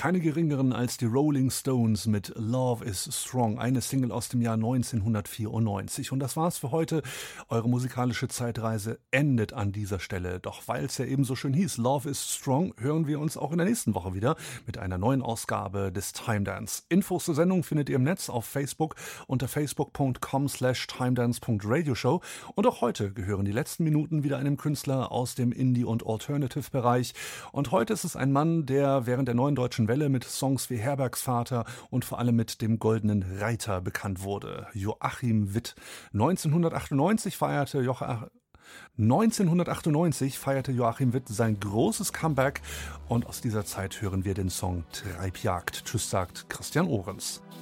Keine geringeren als die Rolling Stones mit Love is Strong, eine Single aus dem Jahr 1994. Und das war's für heute. Eure musikalische Zeitreise endet an dieser Stelle. Doch weil es ja eben so schön hieß, Love is Strong, hören wir uns auch in der nächsten Woche wieder mit einer neuen Ausgabe des Time Dance. Infos zur Sendung findet ihr im Netz auf Facebook unter facebook.com/timedance.radioshow. Und auch heute gehören die letzten Minuten wieder einem Künstler aus dem Indie- und Alternative-Bereich. Und heute ist es ein Mann, der während der Neuen Deutschen Welle mit Songs wie Herbergsvater und vor allem mit dem Goldenen Reiter bekannt wurde. Joachim Witt. 1998 feierte Joachim Witt sein großes Comeback und aus dieser Zeit hören wir den Song Treibjagd. Tschüss, sagt Christian Ohrens.